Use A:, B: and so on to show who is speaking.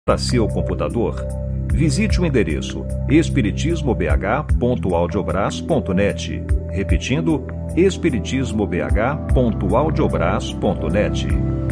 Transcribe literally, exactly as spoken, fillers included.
A: para seu computador, visite o endereço espiritismo b h ponto audiobras ponto net, repetindo espiritismo b h ponto audiobras ponto net.